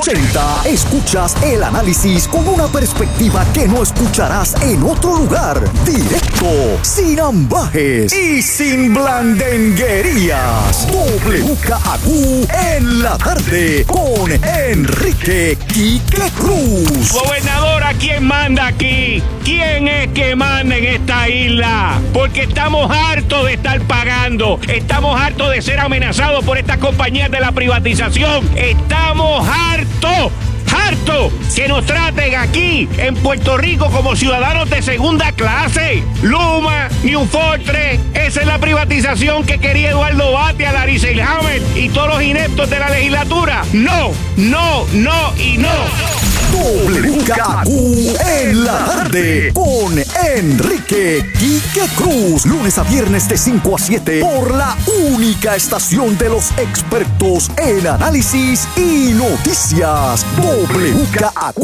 580 escuchas el análisis con una perspectiva que no escucharás en otro lugar. Directo, sin ambajes y sin blandenguerías. WKAQ en la tarde con Enrique Quique Cruz. Gobernadora, ¿quién manda aquí? ¿Quién es que manda en esta isla? Porque estamos hartos de estar pagando. Estamos hartos de ser amenazados por estas compañías de la privatización. Estamos hartos que nos traten aquí en Puerto Rico como ciudadanos de segunda clase. Luma, New Fortress, esa es la privatización que quería Eduardo Batia, Larry Selhammer y todos los ineptos de la legislatura. No y no. WKAQ en la tarde con Enrique Quique Cruz. Lunes a viernes de 5 a 7 por la única estación de los expertos en análisis y noticias. WKAQ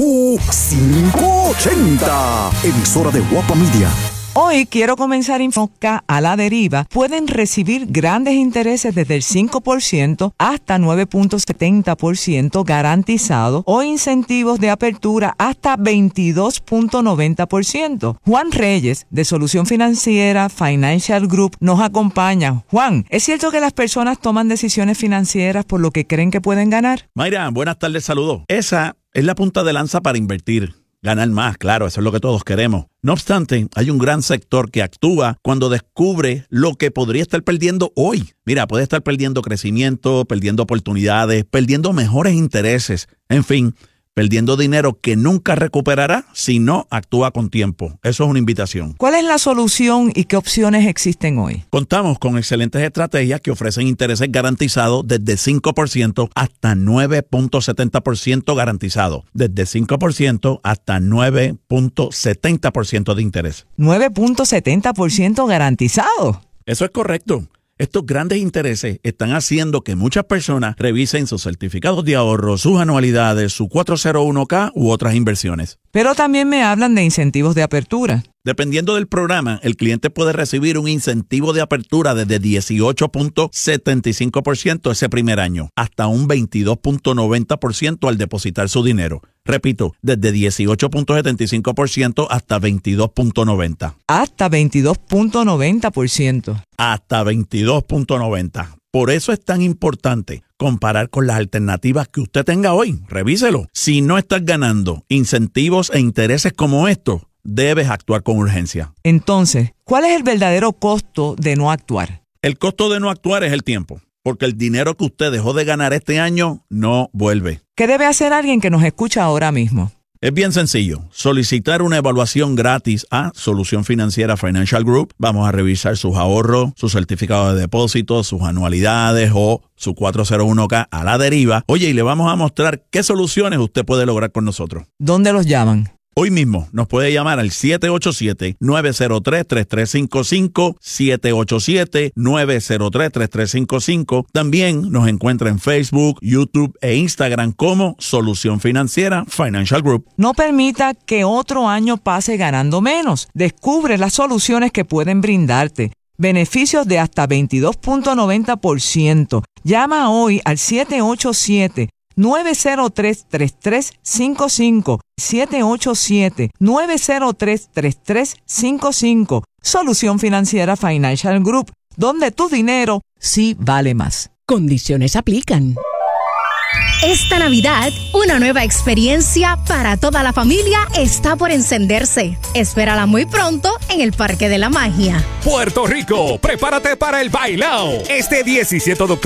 580, emisora de Guapa Media. Hoy quiero comenzar Infoca a la deriva. Pueden recibir grandes intereses desde el 5% hasta 9.70% garantizado o incentivos de apertura hasta 22.90%. Juan Reyes, de Solución Financiera Financial Group, nos acompaña. Juan, ¿es cierto que las personas toman decisiones financieras por lo que creen que pueden ganar? Mayra, buenas tardes, saludos. Esa es la punta de lanza para invertir. Ganar más, claro, eso es lo que todos queremos. No obstante, hay un gran sector que actúa cuando descubre lo que podría estar perdiendo hoy. Mira, puede estar perdiendo crecimiento, perdiendo oportunidades, perdiendo mejores intereses, en fin, perdiendo dinero que nunca recuperará si no actúa con tiempo. Eso es una invitación. ¿Cuál es la solución y qué opciones existen hoy? Contamos con excelentes estrategias que ofrecen intereses garantizados desde 5% hasta 9.70% garantizado. Desde 5% hasta 9.70% de interés. 9.70% garantizado. Eso es correcto. Estos grandes intereses están haciendo que muchas personas revisen sus certificados de ahorro, sus anualidades, su 401k u otras inversiones. Pero también me hablan de incentivos de apertura. Dependiendo del programa, el cliente puede recibir un incentivo de apertura desde 18.75% ese primer año, hasta un 22.90% al depositar su dinero. Repito, desde 18.75% hasta 22.90%. Hasta 22.90%. Hasta 22.90%. Por eso es tan importante comparar con las alternativas que usted tenga hoy. Revíselo. Si no estás ganando incentivos e intereses como estos, debes actuar con urgencia. Entonces, ¿cuál es el verdadero costo de no actuar? El costo de no actuar es el tiempo, porque el dinero que usted dejó de ganar este año no vuelve. ¿Qué debe hacer alguien que nos escucha ahora mismo? Es bien sencillo. Solicitar una evaluación gratis a Solución Financiera Financial Group. Vamos a revisar sus ahorros, sus certificados de depósito, sus anualidades o su 401k a la deriva. Oye, y le vamos a mostrar qué soluciones usted puede lograr con nosotros. ¿Dónde los llaman? Hoy mismo nos puede llamar al 787-903-3355, 787-903-3355. También nos encuentra en Facebook, YouTube e Instagram como Solución Financiera Financial Group. No permita que otro año pase ganando menos. Descubre las soluciones que pueden brindarte. Beneficios de hasta 22.90%. Llama hoy al 787-903-3355, 787-903-3355. Solución Financiera Financial Group, donde tu dinero sí vale más. Condiciones aplican. Esta Navidad, una nueva experiencia para toda la familia está por encenderse. Espérala muy pronto en el Parque de la Magia. Puerto Rico, prepárate para el bailao. Este 17 de octubre